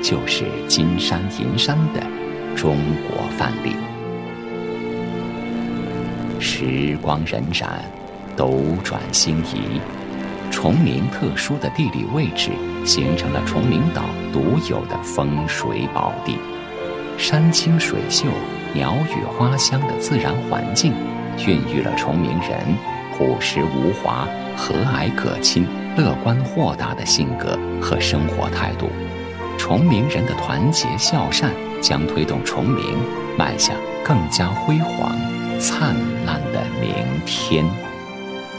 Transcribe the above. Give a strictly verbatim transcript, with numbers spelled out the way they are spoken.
就是金山银山的中国范例。时光荏苒，斗转星移，崇明特殊的地理位置形成了崇明岛独有的风水宝地。山清水秀、鸟语花香的自然环境，孕育了崇明人朴实无华、和蔼可亲、乐观豁达的性格和生活态度。崇明人的团结孝善，将推动崇明迈向更加辉煌、灿烂的明天。